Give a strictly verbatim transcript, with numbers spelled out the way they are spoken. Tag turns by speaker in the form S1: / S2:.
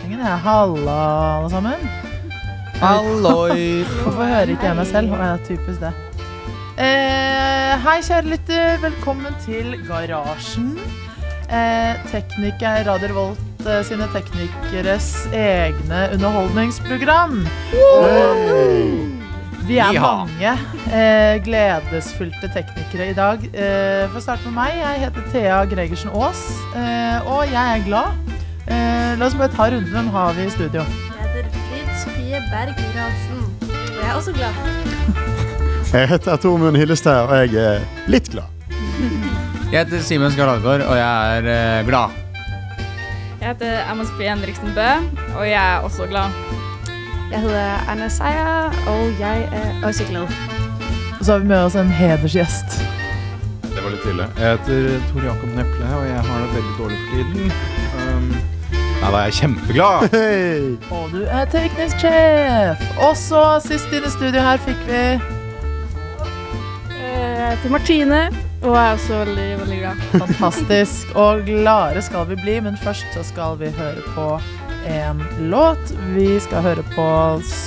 S1: avslutningen. Jeg halla alle sammen.
S2: Halloi!
S1: Hvorfor hører ikke jeg meg selv? Å, ja, typisk det. Eh, hei, kjære lytter. Velkommen til Garasjen. Eh, tekniker, Radio Revolt eh, sine teknikeres egne underholdningsprogram. Wow! Vi er mange eh, gledesfylte teknikere i dag. Eh, for å starte med meg, jeg heter Thea Gregersen Aas, eh, og jeg er glad. Eh, la oss bare ta runden, hvem har vi i studio?
S3: Jeg heter Frid Sofie Berg Ransen, og jeg er også glad.
S4: Jeg heter Tormund Hillestad, og jeg er litt glad.
S2: Jeg heter Simen Skarlagård, og jeg er uh, glad.
S5: Jeg heter Emma Sofie Henriksen Bø, og jeg er også glad.
S6: Jeg heter Anna Sejer, og jeg er også glad.
S1: Og så har vi med oss en hedersgjest.
S7: Det var litt ille. Jeg heter Tor Jakob Neple, og jeg har det veldig dårlig for tiden. Um, nei, da er jeg kjempeglad.
S4: Hey.
S1: Og du er teknisk sjef. Og så sist inn i studio her fikk vi...
S6: Jeg heter Martine, og jeg er også veldig, veldig glad.
S1: Fantastisk. Og glade skal vi bli, men først så skal vi høre på en låt. Vi skal høre på